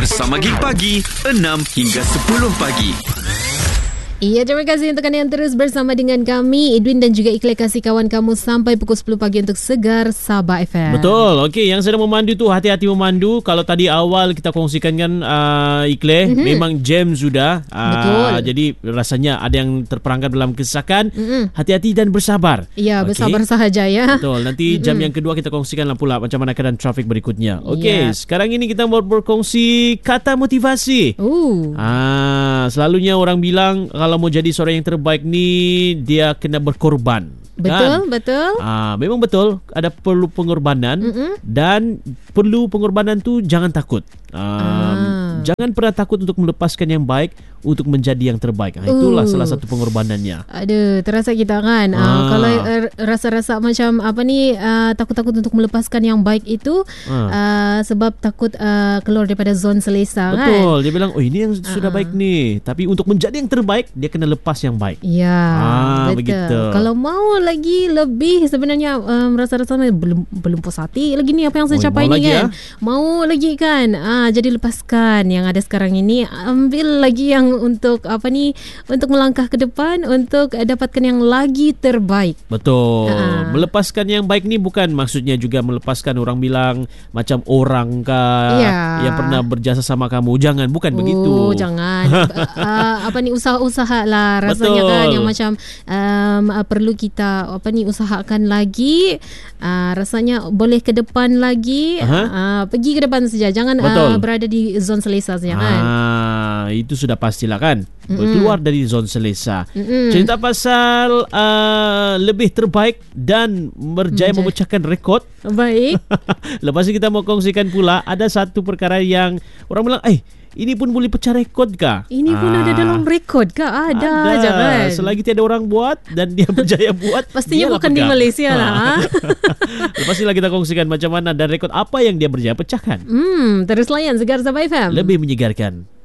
bersama Gig Pagi 6 hingga 10 pagi. Ya, terima kasih untuk anda yang terus bersama dengan kami. Edwin dan juga Ikhlas kasih kawan kamu sampai pukul 10 pagi untuk Segar Sabah FM. Betul. Okey, yang sedang memandu tu hati-hati memandu. Kalau tadi awal kita kongsikan kan Ikhlas, memang jam sudah. Betul. Jadi rasanya ada yang terperangkap dalam kesesakan. Hati-hati dan bersabar. Ya, bersabar sahaja ya. Betul. Nanti jam yang kedua kita kongsikan pula macam mana keadaan trafik berikutnya. Okey, sekarang ini kita mau berkongsi kata motivasi. Selalunya orang bilang kalau mau jadi seorang yang terbaik ni dia kena berkorban. Betul, kan? betul. Memang betul ada perlu pengorbanan dan perlu pengorbanan tu jangan takut. Jangan pernah takut untuk melepaskan yang baik untuk menjadi yang terbaik. Itulah salah satu pengorbanannya. Aduh, terasa kita kan kalau rasa-rasa macam apa ni takut-takut untuk melepaskan yang baik itu sebab takut keluar daripada zon selesa. Betul, kan? dia bilang ini yang sudah baik ni, tapi untuk menjadi yang terbaik dia kena lepas yang baik. Ya, betul. Begitu. Kalau mau lagi lebih sebenarnya rasa-rasa belum puas hati lagi ni apa yang saya capai ni kan. Mau lagi kan. Jadi lepaskan yang ada sekarang ini, ambil lagi yang untuk apa ni, untuk melangkah ke depan untuk dapatkan yang lagi terbaik. Betul. Melepaskan yang baik ni bukan maksudnya juga melepaskan orang bilang macam orang yang pernah berjasa sama kamu. Jangan, bukan begitu. Jangan. Apa ni, usaha-usaha lah rasanya. Betul. Kan yang macam perlu kita apa ni usahakan lagi. Rasanya boleh ke depan lagi. Pergi ke depan saja. Jangan berada di zon selesa saja kan. Itu sudah pastilah kan. Keluar dari zon selesa. Cerita pasal lebih terbaik dan berjaya memecahkan rekod. Baik. Lepas ini kita mau kongsikan pula ada satu perkara yang orang bilang ini pun boleh pecah rekod kah? Ini pun ada dalam rekod kah? Ada je kan. Selagi tiada orang buat dan dia berjaya buat, pastinya bukan pegang di Malaysia lah. Lepas ini kita kongsikan macam mana dan rekod apa yang dia berjaya pecahkan. Terus layan Segar Sabah FM. Lebih menyegarkan.